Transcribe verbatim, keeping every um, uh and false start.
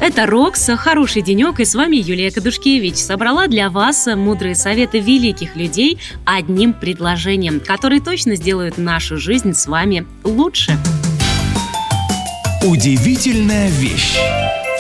Это Рокс, хороший денек, и с вами Юлия Кадушкевич. Собрала для вас мудрые советы великих людей одним предложением, которые точно сделают нашу жизнь с вами лучше. Удивительная вещь.